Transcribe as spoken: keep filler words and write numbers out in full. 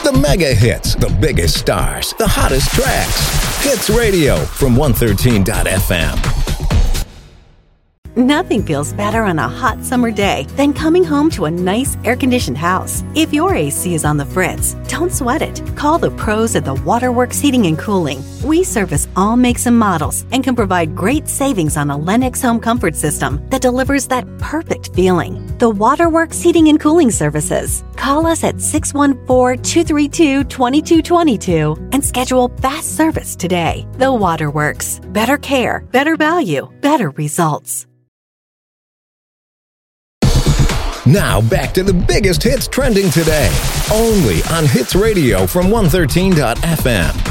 The mega hits, the biggest stars, the hottest tracks. Hits Radio from one thirteen dot f m. Nothing feels better on a hot summer day than coming home to a nice air-conditioned house. If your A C is on the fritz, don't sweat it. Call the pros at the Waterworks Heating and Cooling. We service all makes and models and can provide great savings on a Lennox home comfort system that delivers that perfect feeling. The Waterworks Heating and Cooling Services. Call us at six one four, two three two, two two two two and schedule fast service today. The Waterworks. Better care, better value, better results. Now back to the biggest hits trending today, only on Hits Radio from one thirteen dot f m.